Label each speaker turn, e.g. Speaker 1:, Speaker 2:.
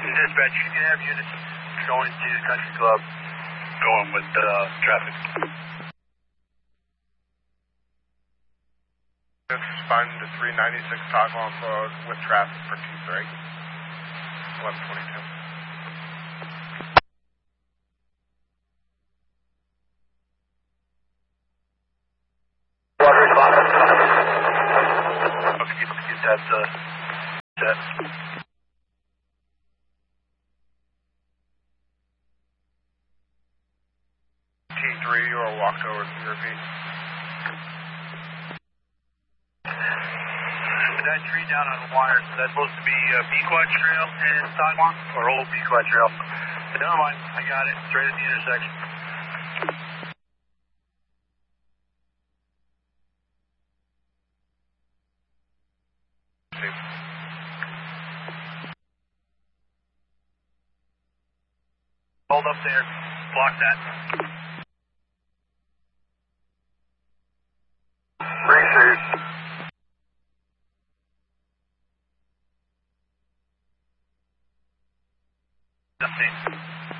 Speaker 1: Dispatch, you can have units going to the country club, going with traffic.
Speaker 2: Find the 396 Togwalk Road with traffic for T3. 1122.
Speaker 1: Okay, get that set.
Speaker 2: T3 or walked over to repeat.
Speaker 1: That tree down on the wire, so that's supposed to be Pequot Trail and Sidewalk, or Old Pequot Trail. But never mind, I got it. It's right at the intersection. Hold up there. Block that. Appreciate it. Nothing.